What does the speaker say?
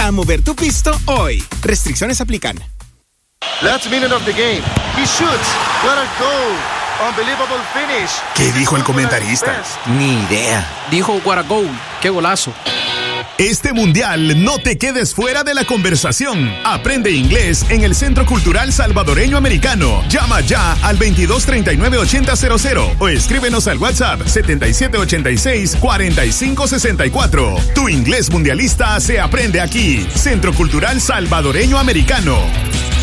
a mover tu pisto hoy. Restricciones aplican. Last minute of the game. He shoots. What a goal. Unbelievable finish. ¿Qué dijo el comentarista? Ni idea. Dijo what a goal. Qué golazo. Este mundial no te quedes fuera de la conversación. Aprende inglés en el Centro Cultural Salvadoreño Americano. Llama ya al 2239-8000 o escríbenos al WhatsApp 7786-4564. Tu inglés mundialista se aprende aquí. Centro Cultural Salvadoreño Americano.